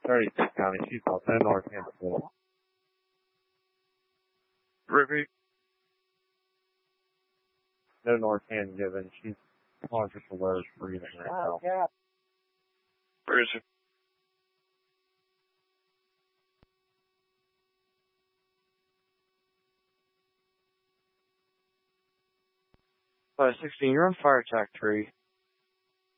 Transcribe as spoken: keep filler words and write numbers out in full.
thirty-six County, she's called no Narcan before. Repeat. No Narcan given. She's conscious of low breathing right now. Yeah. Where is it? five sixteen, you're on fire attack three.